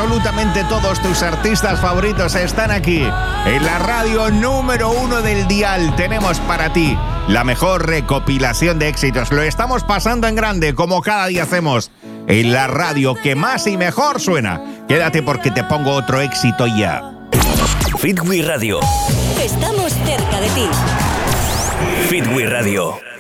absolutamente todos tus artistas favoritos están aquí. En la radio número 1 del dial tenemos para ti la mejor recopilación de éxitos. Lo estamos pasando en grande, como cada día hacemos. En la radio que más y mejor suena. Quédate porque te pongo otro éxito ya. Fitwi Radio. Estamos cerca de ti. Fitwi Radio.